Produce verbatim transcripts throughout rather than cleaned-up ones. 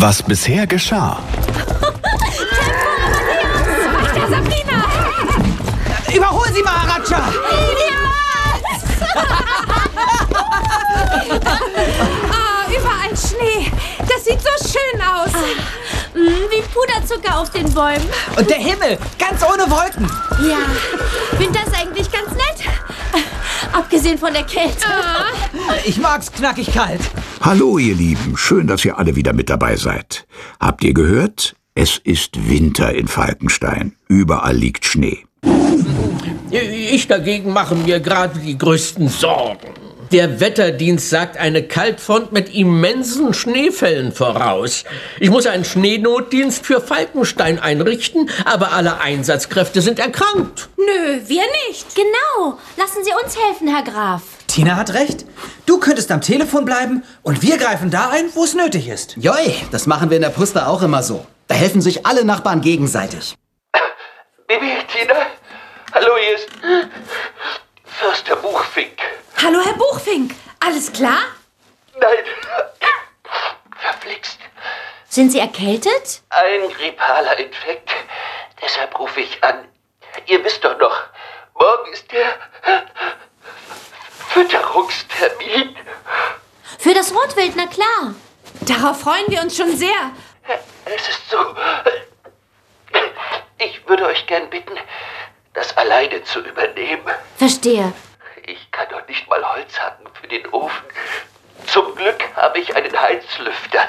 Was bisher geschah. Der Sabrina! Überhol sie, Maharaja! Ah, überall Schnee. Das sieht so schön aus. Ah, wie Puderzucker auf den Bäumen. Und der Himmel, ganz ohne Wolken. Ja, Winter ist eigentlich ganz nett. Abgesehen von der Kälte. Ah. Ich mag's knackig kalt. Hallo, ihr Lieben. Schön, dass ihr alle wieder mit dabei seid. Habt ihr gehört? Es ist Winter in Falkenstein. Überall liegt Schnee. Ich dagegen mache mir gerade die größten Sorgen. Der Wetterdienst sagt eine Kaltfront mit immensen Schneefällen voraus. Ich muss einen Schneenotdienst für Falkenstein einrichten, aber alle Einsatzkräfte sind erkrankt. Nö, wir nicht. Genau. Lassen Sie uns helfen, Herr Graf. Tina hat recht. Du könntest am Telefon bleiben und wir greifen da ein, wo es nötig ist. Joi, das machen wir in der Puster auch immer so. Da helfen sich alle Nachbarn gegenseitig. Bibi, Tina? Hallo, hier ist Förster Buchfink. Hallo, Herr Buchfink. Alles klar? Nein, verflixt. Sind Sie erkältet? Ein grippaler Infekt. Deshalb rufe ich an. Ihr wisst doch noch, morgen ist der Fütterungstermin. Für das Rotwild, na klar. Darauf freuen wir uns schon sehr. Es ist so... Ich würde euch gern bitten, das alleine zu übernehmen. Verstehe. Ich kann doch nicht mal Holz hacken für den Ofen. Zum Glück habe ich einen Heizlüfter.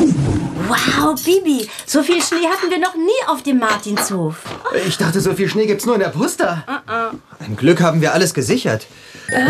Wow, Bibi, so viel Schnee hatten wir noch nie auf dem Martinshof. Ich dachte, so viel Schnee gibt's nur in der Puster. Uh-uh. Ein Glück haben wir alles gesichert. Äh?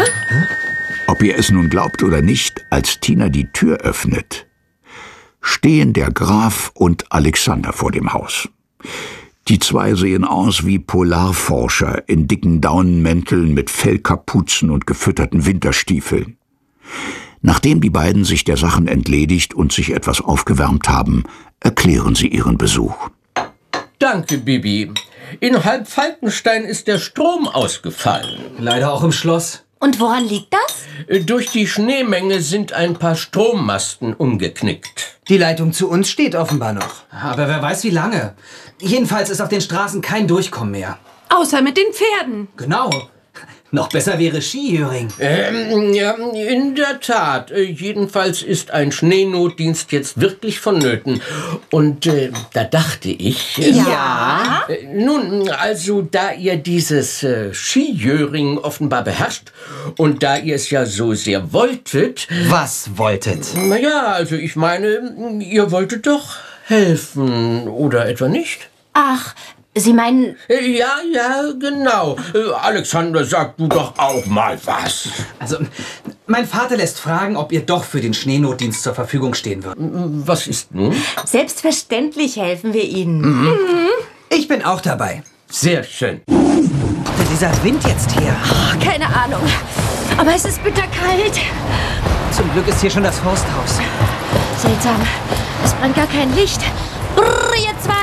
Ob ihr es nun glaubt oder nicht, als Tina die Tür öffnet, stehen der Graf und Alexander vor dem Haus. Die zwei sehen aus wie Polarforscher in dicken Daunenmänteln mit Fellkapuzen und gefütterten Winterstiefeln. Nachdem die beiden sich der Sachen entledigt und sich etwas aufgewärmt haben, erklären sie ihren Besuch. Danke, Bibi. In Halbfalkenstein ist der Strom ausgefallen. Leider auch im Schloss. Und woran liegt das? Durch die Schneemenge sind ein paar Strommasten umgeknickt. Die Leitung zu uns steht offenbar noch. Aber wer weiß wie lange. Jedenfalls ist auf den Straßen kein Durchkommen mehr. Außer mit den Pferden. Genau. Noch besser wäre Skijöring. Ähm, ja, in der Tat. Jedenfalls ist ein Schneenotdienst jetzt wirklich vonnöten. Und äh, da dachte ich... Äh, ja? Äh, nun, also da ihr dieses äh, Skijöring offenbar beherrscht und da ihr es ja so sehr wolltet... Was wolltet? Naja, also ich meine, ihr wolltet doch helfen, oder etwa nicht? Ach... Sie meinen... Ja, ja, genau. Alexander, sag du doch auch mal was. Also, mein Vater lässt fragen, ob ihr doch für den Schneenotdienst zur Verfügung stehen würdet. Was ist nun? Selbstverständlich helfen wir Ihnen. Mhm. Ich bin auch dabei. Sehr schön. Wo kommt dieser Wind jetzt her? Oh, keine Ahnung. Aber es ist bitterkalt. Zum Glück ist hier schon das Forsthaus. Seltsam. Es brennt gar kein Licht. Brrr, ihr zwei.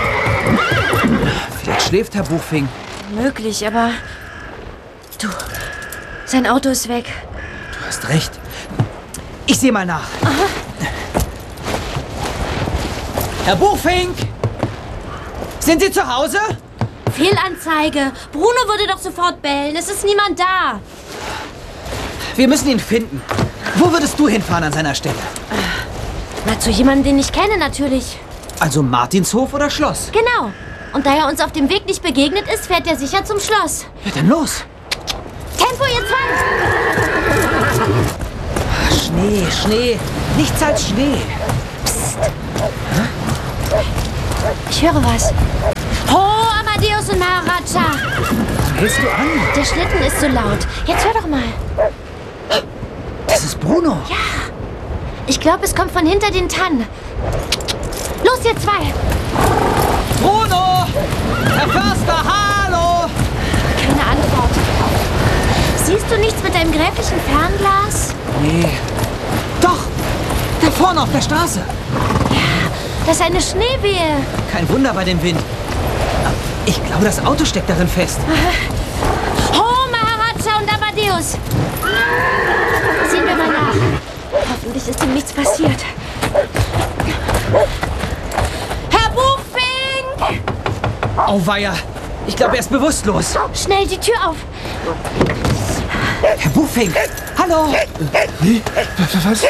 Vielleicht schläft Herr Buchfink. Möglich, aber... Du, sein Auto ist weg. Du hast recht. Ich sehe mal nach. Aha. Herr Buchfink! Sind Sie zu Hause? Fehlanzeige. Bruno würde doch sofort bellen. Es ist niemand da. Wir müssen ihn finden. Wo würdest du hinfahren an seiner Stelle? Na, zu jemandem, den ich kenne, natürlich. Also Martinshof oder Schloss? Genau. Und da er uns auf dem Weg nicht begegnet ist, fährt er sicher zum Schloss. Ja, dann los. Tempo, ihr zwei! Schnee, Schnee. Nichts als Schnee. Psst. Ich höre was. Ho, Amadeus und Maharaja. Hältst du an? Der Schlitten ist so laut. Jetzt hör doch mal. Das ist Bruno. Ja. Ich glaube, es kommt von hinter den Tannen. Los, ihr zwei. Bruno! Herr Förster, hallo! Keine Antwort. Siehst du nichts mit deinem gräflichen Fernglas? Nee. Doch! Da vorne auf der Straße. Ja, das ist eine Schneewehe. Kein Wunder bei dem Wind. Ich glaube, das Auto steckt darin fest. Ho, Maharaja und Amadeus. Sehen wir mal nach. Hoffentlich ist ihm nichts passiert. Auweia. Ich glaube, er ist bewusstlos. Schnell die Tür auf. Herr Buchfink, hallo. Was?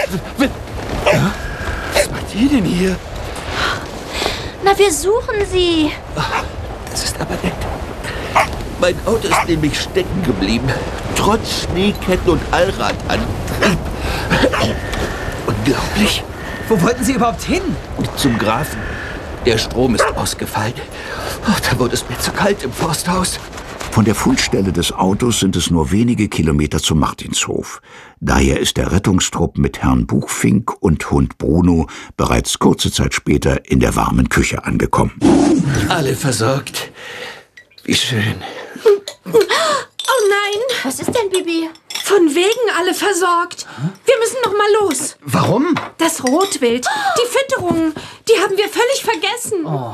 Was macht ihr denn hier? Na, wir suchen Sie. Das ist aber nett. Mein Auto ist nämlich stecken geblieben. Trotz Schneeketten und Allradantrieb. Unglaublich. Wo wollten Sie überhaupt hin? Zum Grafen. Der Strom ist ausgefallen. Oh, da wurde es mir zu kalt im Forsthaus. Von der Fundstelle des Autos sind es nur wenige Kilometer zum Martinshof. Daher ist der Rettungstrupp mit Herrn Buchfink und Hund Bruno bereits kurze Zeit später in der warmen Küche angekommen. Alle versorgt. Wie schön. Oh nein! Was ist denn, Bibi? Von wegen alle versorgt. Wir müssen noch mal los. Warum? Das Rotwild, die Fütterungen, die haben wir völlig vergessen. Oh.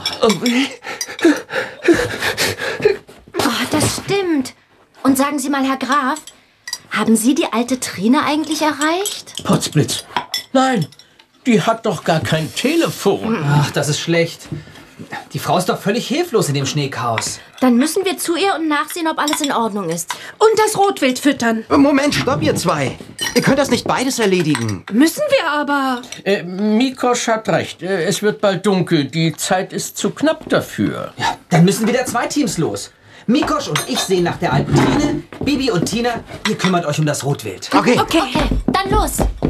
Oh, das stimmt. Und sagen Sie mal, Herr Graf, haben Sie die alte Trine eigentlich erreicht? Potzblitz. Nein, die hat doch gar kein Telefon. Ach, das ist schlecht. Die Frau ist doch völlig hilflos in dem Schneechaos. Dann müssen wir zu ihr und nachsehen, ob alles in Ordnung ist. Und das Rotwild füttern. Moment, stopp, ihr zwei. Ihr könnt das nicht beides erledigen. Müssen wir aber. Äh, Mikosch hat recht. Äh, es wird bald dunkel. Die Zeit ist zu knapp dafür. Ja, dann müssen wieder zwei Teams los. Mikosch und ich sehen nach der alten Trine. Bibi und Tina, ihr kümmert euch um das Rotwild. Okay. Okay. Okay, dann los.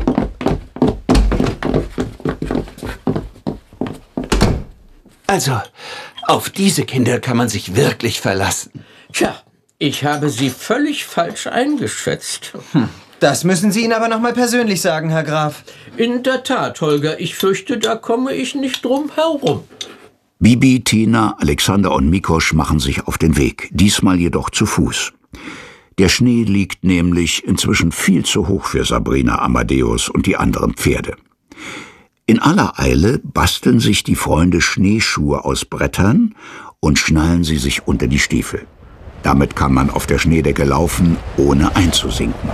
Also, auf diese Kinder kann man sich wirklich verlassen. Tja, ich habe sie völlig falsch eingeschätzt. Hm. Das müssen Sie ihnen aber noch mal persönlich sagen, Herr Graf. In der Tat, Holger, ich fürchte, da komme ich nicht drum herum. Bibi, Tina, Alexander und Mikosch machen sich auf den Weg, diesmal jedoch zu Fuß. Der Schnee liegt nämlich inzwischen viel zu hoch für Sabrina, Amadeus und die anderen Pferde. In aller Eile basteln sich die Freunde Schneeschuhe aus Brettern und schnallen sie sich unter die Stiefel. Damit kann man auf der Schneedecke laufen, ohne einzusinken.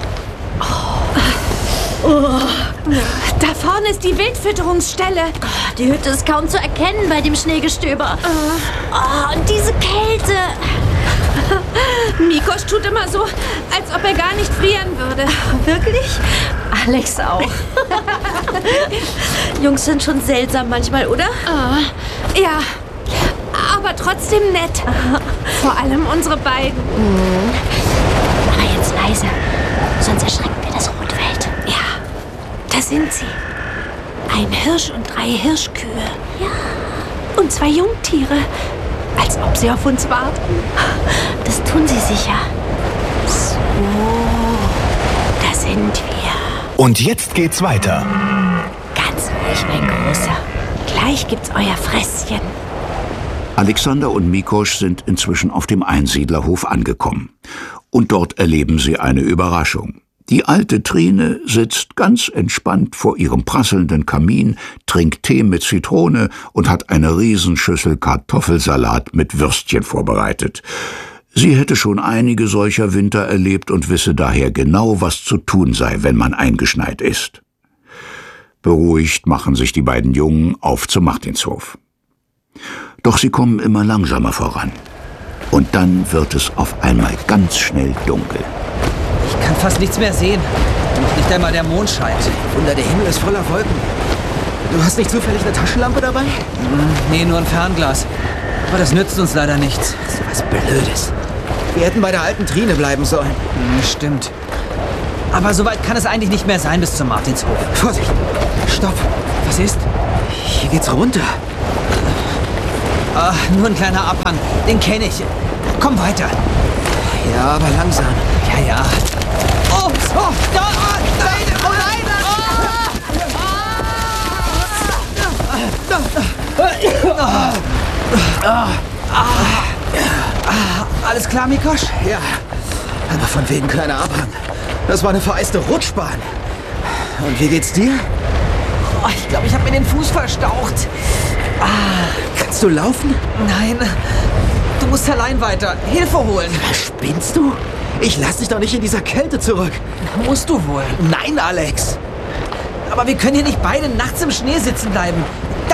Oh. Oh. Da vorne ist die Wildfütterungsstelle. Oh, die Hütte ist kaum zu erkennen bei dem Schneegestöber. Oh, oh und diese Kälte. Mikosch tut immer so, als ob er gar nicht frieren würde. Wirklich? Alex auch. Jungs sind schon seltsam manchmal, oder? Oh. Ja, aber trotzdem nett. Vor allem unsere beiden. Mhm. Aber jetzt leise, sonst erschrecken wir das Rotwild. Ja, da sind sie. Ein Hirsch und drei Hirschkühe. Ja. Und zwei Jungtiere. Als ob sie auf uns warten. Das tun sie sicher. So, da sind wir. Und jetzt geht's weiter. Ganz ruhig, mein Großer. Gleich gibt's euer Fresschen. Alexander und Mikosch sind inzwischen auf dem Einsiedlerhof angekommen. Und dort erleben sie eine Überraschung. Die alte Trine sitzt ganz entspannt vor ihrem prasselnden Kamin, trinkt Tee mit Zitrone und hat eine Riesenschüssel Kartoffelsalat mit Würstchen vorbereitet. Sie hätte schon einige solcher Winter erlebt und wisse daher genau, was zu tun sei, wenn man eingeschneit ist. Beruhigt machen sich die beiden Jungen auf zum Martinshof. Doch sie kommen immer langsamer voran. Und dann wird es auf einmal ganz schnell dunkel. Ich kann fast nichts mehr sehen. Nicht einmal der Mond scheint. Wunder, der Himmel ist voller Wolken. Du hast nicht zufällig eine Taschenlampe dabei? Hm, nee, nur ein Fernglas. Aber das nützt uns leider nichts. So was Blödes. Wir hätten bei der alten Trine bleiben sollen. Hm, stimmt. Aber so weit kann es eigentlich nicht mehr sein bis zum Martinshof. Vorsicht! Stopp! Was ist? Hier geht's runter. Ah, nur ein kleiner Abhang. Den kenne ich. Komm weiter. Ja, aber langsam. Ja, ja. Oh, oh, da, oh, nein, oh nein! Alles klar, Mikosch? Ja, aber von wegen kleiner Abhang. Das war eine vereiste Rutschbahn. Und wie geht's dir? Oh, ich glaube, ich habe mir den Fuß verstaucht. Ah, kannst du laufen? Nein, du musst allein weiter. Hilfe holen. Was spinnst du? Ich lass dich doch nicht in dieser Kälte zurück. Musst du wohl. Nein, Alex. Aber wir können hier nicht beide nachts im Schnee sitzen bleiben. Dann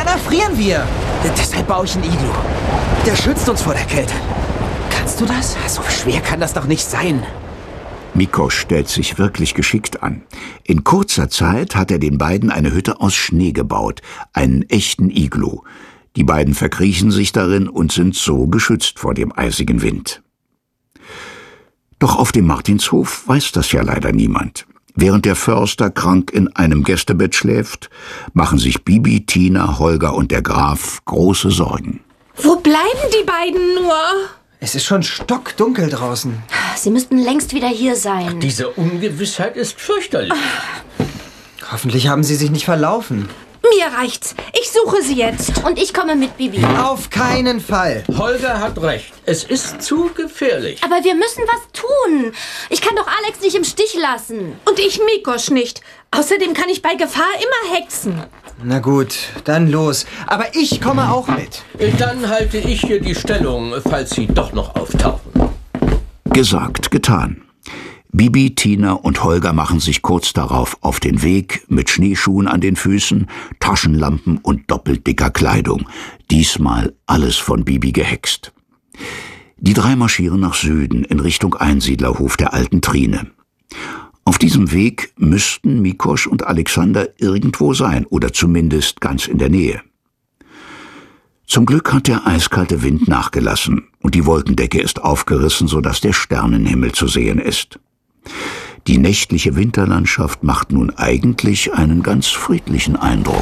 erfrieren wir. Deshalb baue ich ein Iglu. Der schützt uns vor der Kälte. Kannst du das? So schwer kann das doch nicht sein. Mikosch stellt sich wirklich geschickt an. In kurzer Zeit hat er den beiden eine Hütte aus Schnee gebaut, einen echten Iglu. Die beiden verkriechen sich darin und sind so geschützt vor dem eisigen Wind. Doch auf dem Martinshof weiß das ja leider niemand. Während der Förster krank in einem Gästebett schläft, machen sich Bibi, Tina, Holger und der Graf große Sorgen. Wo bleiben die beiden nur? Es ist schon stockdunkel draußen. Sie müssten längst wieder hier sein. Diese Ungewissheit ist fürchterlich. Hoffentlich haben sie sich nicht verlaufen. Mir reicht's. Ich suche sie jetzt. Und ich komme mit Bibi. Auf keinen Fall. Holger hat recht. Es ist zu gefährlich. Aber wir müssen was tun. Ich kann doch Alex nicht im Stich lassen. Und ich Mikosch nicht. Außerdem kann ich bei Gefahr immer hexen. Na gut, dann los. Aber ich komme auch mit. Dann halte ich hier die Stellung, falls sie doch noch auftauchen. Gesagt, getan. Bibi, Tina und Holger machen sich kurz darauf auf den Weg mit Schneeschuhen an den Füßen, Taschenlampen und doppelt dicker Kleidung. Diesmal alles von Bibi gehext. Die drei marschieren nach Süden in Richtung Einsiedlerhof der alten Trine. Auf diesem Weg müssten Mikosch und Alexander irgendwo sein oder zumindest ganz in der Nähe. Zum Glück hat der eiskalte Wind nachgelassen und die Wolkendecke ist aufgerissen, sodass der Sternenhimmel zu sehen ist. Die nächtliche Winterlandschaft macht nun eigentlich einen ganz friedlichen Eindruck.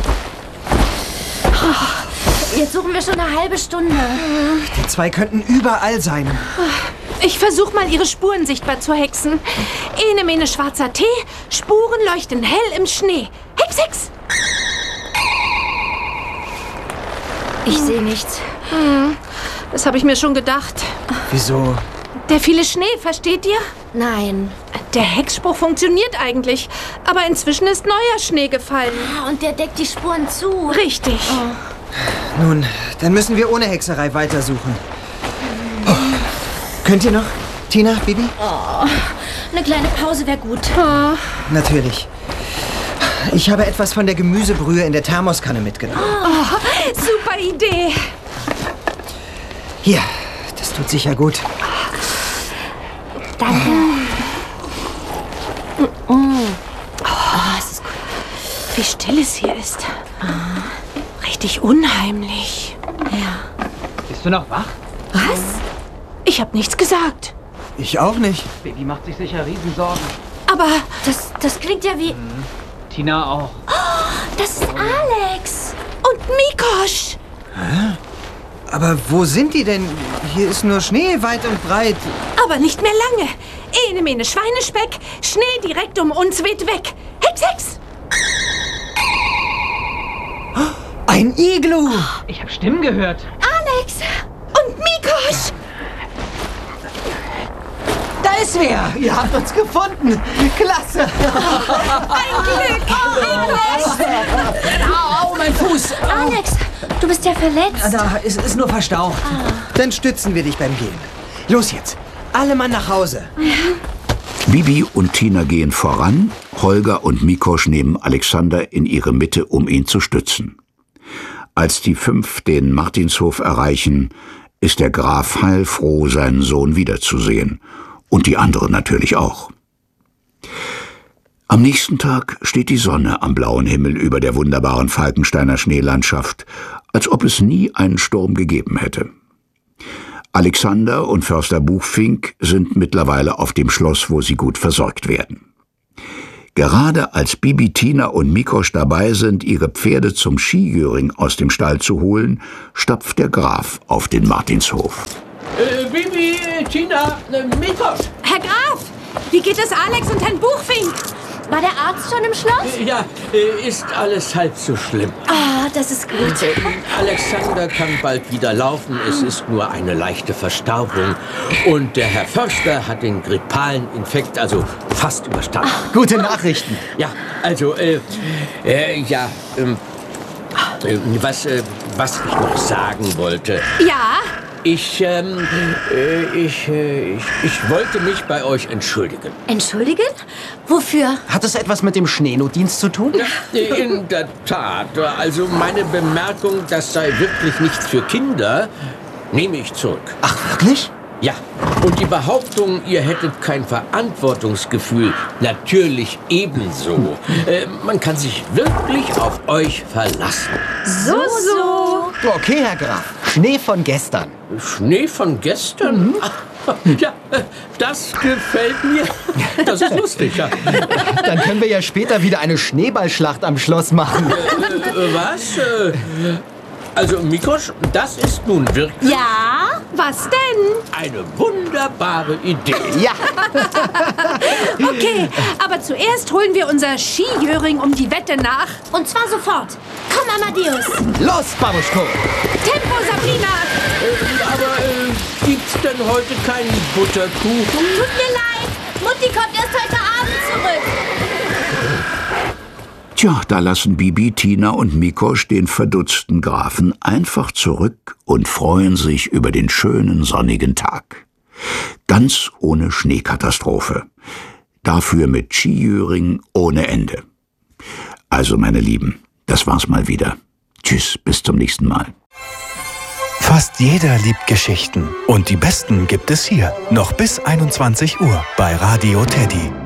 Jetzt suchen wir schon eine halbe Stunde. Die zwei könnten überall sein. Ich versuche mal, ihre Spuren sichtbar zu hexen. Ene mene schwarzer Tee, Spuren leuchten hell im Schnee. Hex, hex! Ich sehe nichts. Hm, das habe ich mir schon gedacht. Wieso? Der viele Schnee, versteht ihr? Nein. Der Hexspruch funktioniert eigentlich, aber inzwischen ist neuer Schnee gefallen. Ah, und der deckt die Spuren zu. Richtig. Oh. Nun, dann müssen wir ohne Hexerei weitersuchen. Oh. Könnt ihr noch? Tina, Bibi? Oh, eine kleine Pause wäre gut. Oh. Natürlich. Ich habe etwas von der Gemüsebrühe in der Thermoskanne mitgenommen. Oh, super Idee. Hier, das tut sicher gut. Danke. Oh, es ist gut. Wie still es hier ist. Richtig unheimlich. Ja. Bist du noch wach? Was? Ich habe nichts gesagt. Ich auch nicht. Baby macht sich sicher Riesensorgen. Aber Das, das klingt ja wie... Mhm. Tina auch. Oh, das ist Alex. und Mikosch. Hä? Aber wo sind die denn? Hier ist nur Schnee weit und breit. Aber nicht mehr lange. Ene mene Schweinespeck, Schnee direkt um uns weht weg. Hex, hex! Ein Iglu! Ich habe Stimmen gehört. Alex und Mikosch. Da ist wer! Ihr habt uns gefunden! Klasse! Ein Glück! Au, mein Fuß! Au. Alex, du bist ja verletzt. Da, es ist nur verstaucht. Ah. Dann stützen wir dich beim Gehen. Los jetzt! Alle Mann nach Hause! Bibi und Tina gehen voran, Holger und Mikosch nehmen Alexander in ihre Mitte, um ihn zu stützen. Als die fünf den Martinshof erreichen, ist der Graf heilfroh, seinen Sohn wiederzusehen. Und die anderen natürlich auch. Am nächsten Tag steht die Sonne am blauen Himmel über der wunderbaren Falkensteiner Schneelandschaft, als ob es nie einen Sturm gegeben hätte. Alexander und Förster Buchfink sind mittlerweile auf dem Schloss, wo sie gut versorgt werden. Gerade als Bibi, Tina und Mikosch dabei sind, ihre Pferde zum Skigöring aus dem Stall zu holen, stapft der Graf auf den Martinshof. Äh, Bibi, Tina, äh, Mikosch. Herr Graf, wie geht es Alex und Herrn Buchfink? War der Arzt schon im Schloss? Ja, äh, ist alles halb so schlimm. Ah, das ist gut. Äh, Alexander kann bald wieder laufen. Es ist nur eine leichte Verstauchung. Und der Herr Förster hat den grippalen Infekt also fast überstanden. Ach, gute Nachrichten. Ja, also, äh, äh ja, ähm, äh, was, äh, was ich noch sagen wollte. Ja? Ich, ähm, äh, ich, äh, ich, ich wollte mich bei euch entschuldigen. Entschuldigen? Wofür? Hat es etwas mit dem Schneenotdienst zu tun? In der Tat. Also meine Bemerkung, das sei wirklich nichts für Kinder, nehme ich zurück. Ach, wirklich? Ja, und die Behauptung, ihr hättet kein Verantwortungsgefühl, natürlich ebenso. Äh, man kann sich wirklich auf euch verlassen. So, so. Okay, Herr Graf. Schnee von gestern. Schnee von gestern? Mhm. Ja, das gefällt mir. Das ist lustig, ja. Dann können wir ja später wieder eine Schneeballschlacht am Schloss machen. Äh, was? Äh, also, Mikosch, das ist nun wirklich... Ja? Was denn? Eine wunderbare Idee. Ja. Okay, aber zuerst holen wir unser Skijöring um die Wette nach. Und zwar sofort. Komm, Amadeus. Los, Babuschko. Tempo, Sabrina. Äh, aber äh, gibt's denn heute keinen Butterkuchen? Tut mir leid. Mutti kommt erst heute Abend zurück. Tja, da lassen Bibi, Tina und Mikosch den verdutzten Grafen einfach zurück und freuen sich über den schönen sonnigen Tag. Ganz ohne Schneekatastrophe. Dafür mit Skijöring ohne Ende. Also, meine Lieben, das war's mal wieder. Tschüss, bis zum nächsten Mal. Fast jeder liebt Geschichten. Und die besten gibt es hier. Noch bis einundzwanzig Uhr bei Radio Teddy.